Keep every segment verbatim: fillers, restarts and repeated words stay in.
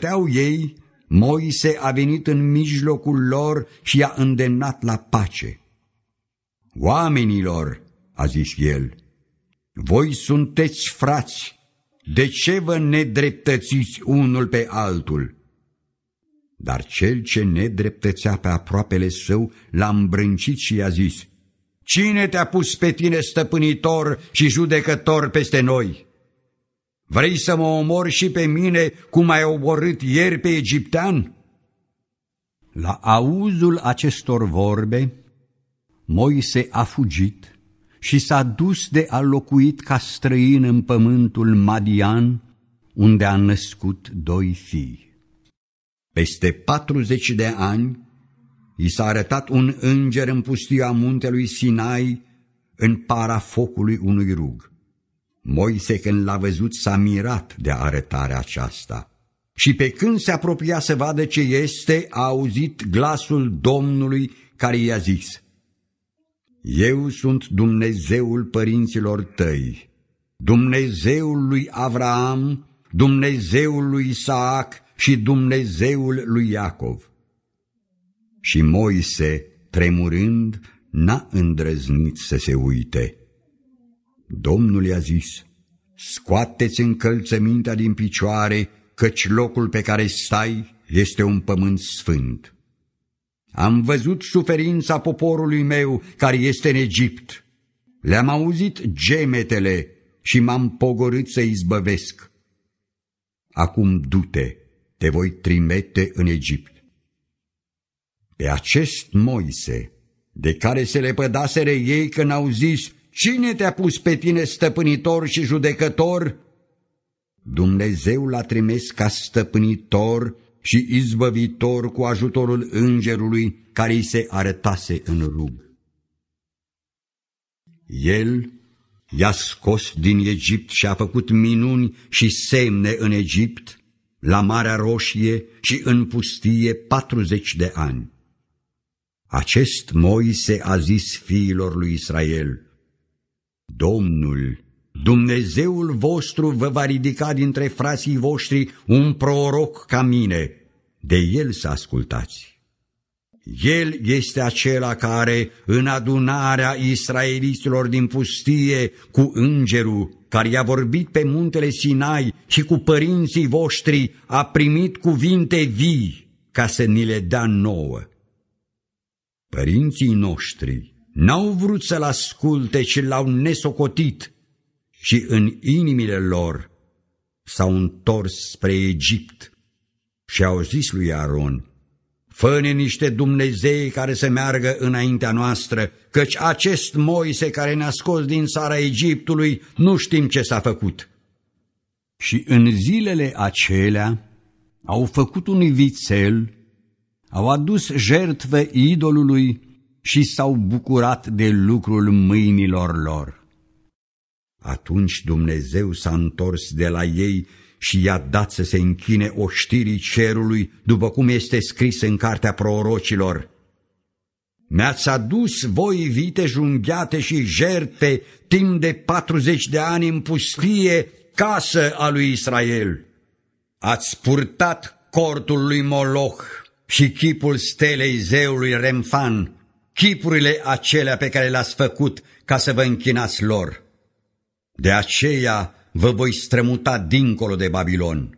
băteau ei, Moise a venit în mijlocul lor și i-a îndemnat la pace. Oamenilor, a zis el, voi sunteți frați, de ce vă nedreptățiți unul pe altul? Dar cel ce nedreptățea pe aproapele său l-a îmbrâncit și i-a zis, cine te-a pus pe tine stăpânitor și judecător peste noi? Vrei să mă omori și pe mine cum ai omorât ieri pe egiptean? La auzul acestor vorbe, Moise a fugit și s-a dus de a locuit ca străin în pământul Madian, unde a născut doi fii. Peste patruzeci de ani, i s-a arătat un înger în pustia muntelui Sinai, în para focului unui rug. Moise, când l-a văzut, s-a mirat de arătarea aceasta. Și pe când se apropia să vadă ce este, a auzit glasul Domnului care i-a zis, eu sunt Dumnezeul părinților tăi, Dumnezeul lui Avraam, Dumnezeul lui Isaac și Dumnezeul lui Iacov. Și Moise, tremurând, n-a îndrăznit să se uite. Domnul i-a zis, scoateți încălțămintea din picioare, căci locul pe care stai este un pământ sfânt. Am văzut suferința poporului meu care este în Egipt. Le-am auzit gemetele și m-am pogorât să izbăvesc. Acum du-te, te voi trimite în Egipt. Pe acest Moise, de care se lepădaseră ei când au zis, cine te-a pus pe tine stăpânitor și judecător? Dumnezeu l-a trimis ca stăpânitor și izbăvitor cu ajutorul îngerului care îi se arătase în rug. El i-a scos din Egipt și a făcut minuni și semne în Egipt, la Marea Roșie și în pustie patruzeci de ani. Acest Moise a zis fiilor lui Israel, Domnul, Dumnezeul vostru vă va ridica dintre frații voștri un proroc ca mine, de el să ascultați. El este acela care, în adunarea israeliților din pustie, cu îngerul care i-a vorbit pe muntele Sinai și cu părinții voștri, a primit cuvinte vii ca să ni le dea nouă. Părinții noștri n-au vrut să-l asculte, ci l-au nesocotit și în inimile lor s-au întors spre Egipt și au zis lui Aron, fă-ne niște Dumnezei care să meargă înaintea noastră, căci acest Moise care ne-a scos din țara Egiptului nu știm ce s-a făcut. Și în zilele acelea au făcut un vițel, au adus jertfă idolului și s-au bucurat de lucrul mâinilor lor. Atunci Dumnezeu s-a întors de la ei și i-a dat să se închine oștirii cerului, după cum este scris în cartea prorocilor. Mi-ați adus voi vite junghiate și jertfe timp de patruzeci de ani în pustie, casă a lui Israel. Ați purtat cortul lui Moloch și chipul stelei zeului Remfan, chipurile acelea pe care le-ați făcut ca să vă închinați lor. De aceea vă voi strămuta dincolo de Babilon.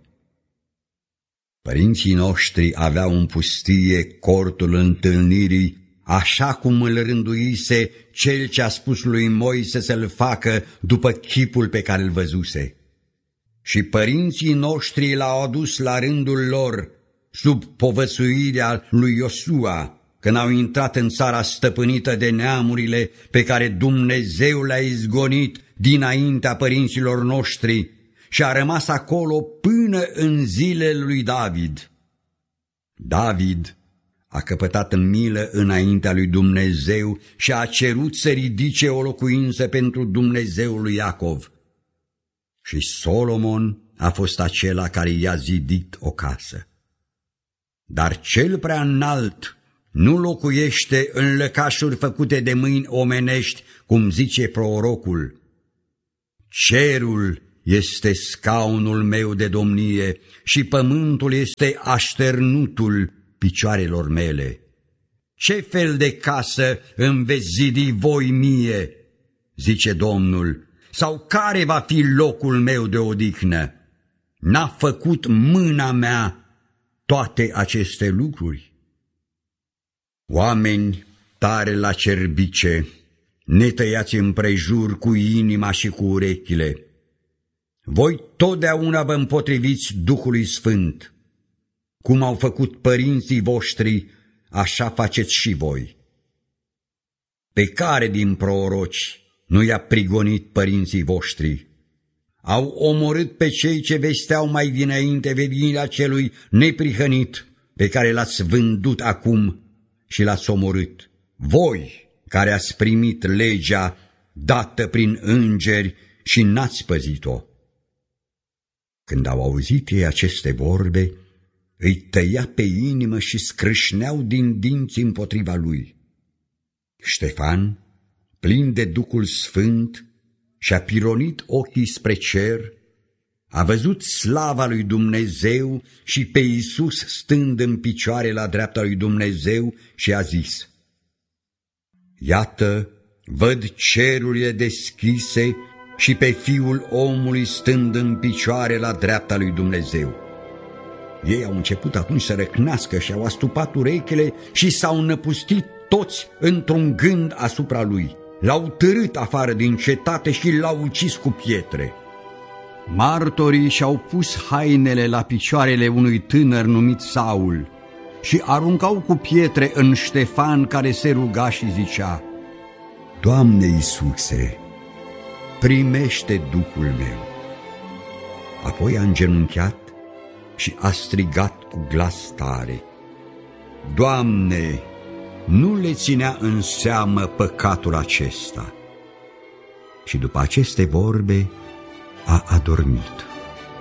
Părinții noștri aveau în pustie cortul întâlnirii, așa cum îl rânduise cel ce a spus lui Moise să-l facă după chipul pe care îl văzuse. Și părinții noștri l-au adus la rândul lor, sub povățuirea lui Iosua, când au intrat în țara stăpânită de neamurile pe care Dumnezeu le-a izgonit dinaintea părinților noștri și a rămas acolo până în zilele lui David. David a căpătat milă înaintea lui Dumnezeu și a cerut să ridice o locuință pentru Dumnezeul lui Iacov. Și Solomon a fost acela care i-a zidit o casă. Dar cel prea înalt nu locuiește în lăcașuri făcute de mâini omenești, cum zice prorocul. Cerul este scaunul meu de domnie și pământul este așternutul picioarelor mele. Ce fel de casă îmi veți zidi voi mie, zice Domnul, sau care va fi locul meu de odihnă? N-a făcut mâna mea toate aceste lucruri? Oameni tare la cerbice, netăiați împrejur cu inima și cu urechile, voi totdeauna vă împotriviți Duhului Sfânt. Cum au făcut părinții voștri, așa faceți și voi. Pe care din proroci nu i-a prigonit părinții voștri? Au omorât pe cei ce vesteau mai dinainte venirea celui neprihănit, pe care l-ați vândut acum și l-ați omorât. Voi care ați primit legea dată prin îngeri și n-ați păzit-o. Când au auzit ei aceste vorbe, îi tăia pe inimă și scrâșneau din dinți împotriva lui. Ștefan, plin de Duhul Sfânt, și-a pironit ochii spre cer, a văzut slava lui Dumnezeu și pe Iisus stând în picioare la dreapta lui Dumnezeu și a zis: Iată, văd cerurile deschise și pe Fiul omului stând în picioare la dreapta lui Dumnezeu. Ei au început atunci să răcnească și au astupat urechile și s-au năpustit toți într-un gând asupra lui. L-au târât afară din cetate și l-au ucis cu pietre. Martorii și-au pus hainele la picioarele unui tânăr numit Saul și aruncau cu pietre în Ștefan, care se ruga și zicea: Doamne Iisuse, primește Duhul meu. Apoi a îngenunchiat și a strigat cu glas tare: Doamne, nu le ținea în seamă păcatul acesta. Și după aceste vorbe a adormit.